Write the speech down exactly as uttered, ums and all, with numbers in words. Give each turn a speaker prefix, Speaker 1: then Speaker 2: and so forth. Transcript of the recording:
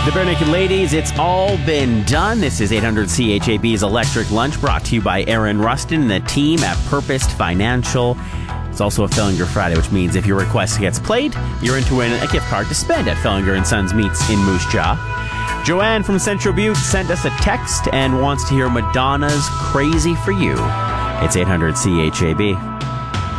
Speaker 1: The Bare Naked Ladies, it's all been done. This is eight hundred C H A B's Electric Lunch, brought to you by Aaron Rustin and the team at Purposed Financial. It's also a Fellinger Friday, which means if your request gets played, you're in to win a gift card to spend at Fellinger and Sons Meats in Moose Jaw. Joanne from Central Butte sent us a text and wants to hear Madonna's Crazy for You. It's eight hundred C H A B.